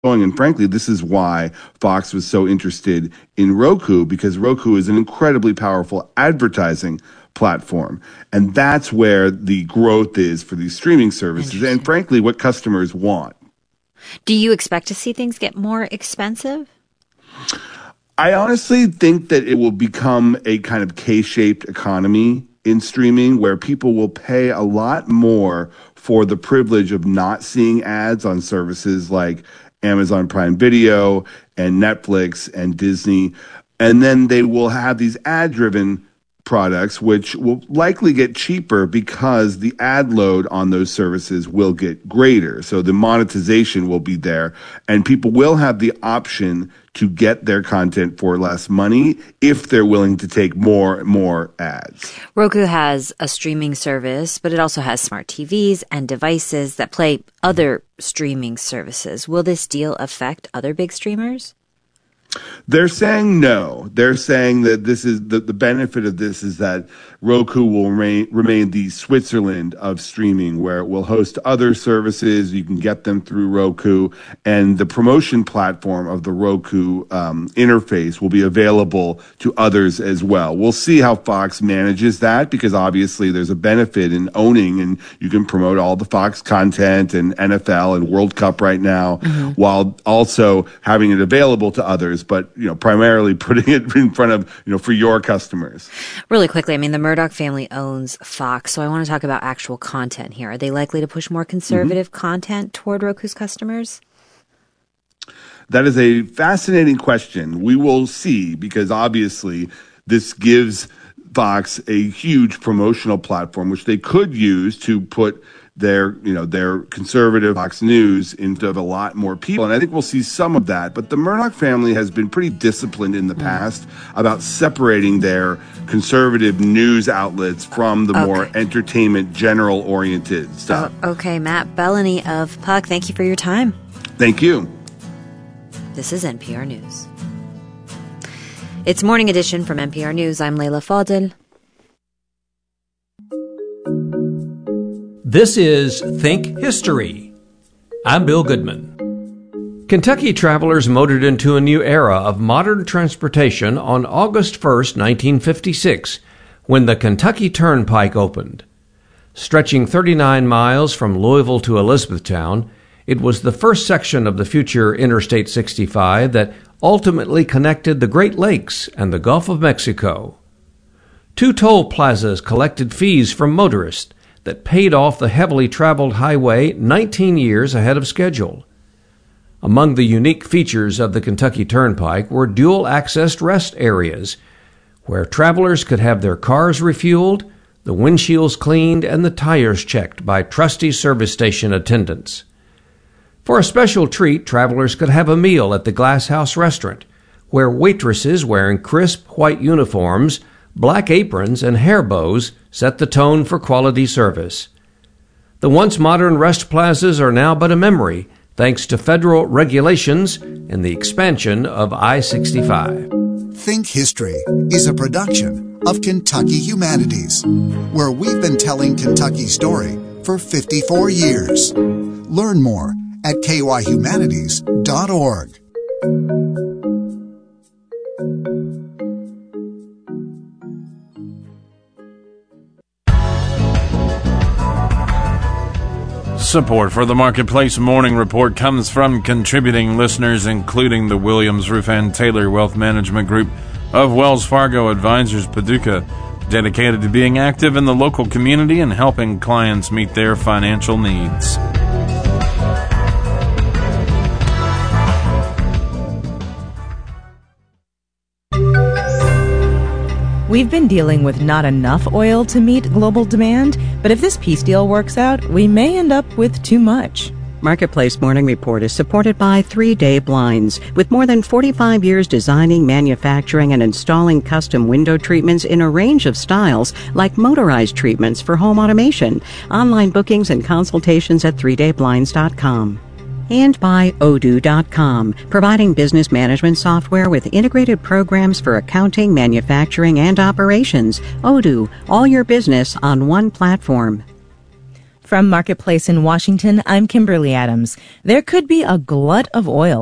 going. And frankly, this is why Fox was so interested in Roku, because Roku is an incredibly powerful advertising platform. And that's where the growth is for these streaming services and frankly, what customers want. Do you expect to see things get more expensive? I honestly think that it will become a kind of K-shaped economy in streaming where people will pay a lot more for the privilege of not seeing ads on services like Amazon Prime Video and Netflix and Disney. And then they will have these ad-driven products, which will likely get cheaper because the ad load on those services will get greater. So the monetization will be there, and people will have the option to get their content for less money if they're willing to take more ads. Roku has a streaming service, but it also has smart TVs and devices that play other streaming services. Will this deal affect other big streamers? They're saying no. They're saying that this is the benefit of this is that Roku will remain the Switzerland of streaming, where it will host other services. You can get them through Roku, and the promotion platform of the Roku interface will be available to others as well. We'll see how Fox manages that, because obviously there's a benefit in owning, and you can promote all the Fox content and NFL and World Cup right now, while also having it available to others, but primarily putting it in front of for your customers. Really quickly, I mean, the Murdoch family owns Fox, so I want to talk about actual content here. Are they likely to push more conservative content toward Roku's customers? That is a fascinating question. We will see, because obviously this gives Fox a huge promotional platform, which they could use to put their conservative Fox News into a lot more people. And I think we'll see some of that. But the Murdoch family has been pretty disciplined in the past about separating their conservative news outlets from the more entertainment, general-oriented stuff. Okay, Matt Bellany of Puck, thank you for your time. Thank you. This is NPR News. It's Morning Edition from NPR News. I'm Leila Fadel. This is Think History. I'm Bill Goodman. Kentucky travelers motored into a new era of modern transportation on August 1st, 1956, when the Kentucky Turnpike opened. Stretching 39 miles from Louisville to Elizabethtown, it was the first section of the future Interstate 65 that ultimately connected the Great Lakes and the Gulf of Mexico. 2 toll plazas collected fees from motorists that paid off the heavily traveled highway 19 years ahead of schedule. Among the unique features of the Kentucky Turnpike were dual-accessed rest areas, where travelers could have their cars refueled, the windshields cleaned, and the tires checked by trusty service station attendants. For a special treat, travelers could have a meal at the Glass House Restaurant, where waitresses wearing crisp white uniforms, black aprons, and hair bows set the tone for quality service. The once modern rest plazas are now but a memory, thanks to federal regulations and the expansion of I-65. Think History is a production of Kentucky Humanities, where we've been telling Kentucky's story for 54 years. Learn more at kyhumanities.org. Support for the Marketplace Morning Report comes from contributing listeners, including the Williams Roof and Taylor Wealth Management Group of Wells Fargo Advisors Paducah, dedicated to being active in the local community and helping clients meet their financial needs. We've been dealing with not enough oil to meet global demand, but if this peace deal works out, we may end up with too much. Marketplace Morning Report is supported by 3 Day Blinds. With more than 45 years designing, manufacturing, and installing custom window treatments in a range of styles, like motorized treatments for home automation. Online bookings and consultations at 3dayblinds.com. And by Odoo.com, providing business management software with integrated programs for accounting, manufacturing, and operations. Odoo, all your business on one platform. From Marketplace in Washington, I'm Kimberly Adams. There could be a glut of oil